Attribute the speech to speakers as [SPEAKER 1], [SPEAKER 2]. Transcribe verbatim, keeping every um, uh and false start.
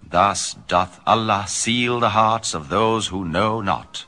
[SPEAKER 1] Thus doth Allah seal the hearts of those who know not.